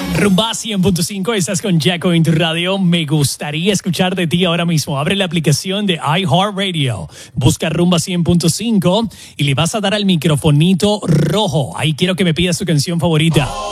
Rumba 100.5, estás con Jacko en tu radio. Me gustaría escuchar de ti ahora mismo. Abre la aplicación de iHeartRadio, busca Rumba 100.5 y le vas a dar al microfonito rojo. Ahí quiero que me pidas tu canción favorita.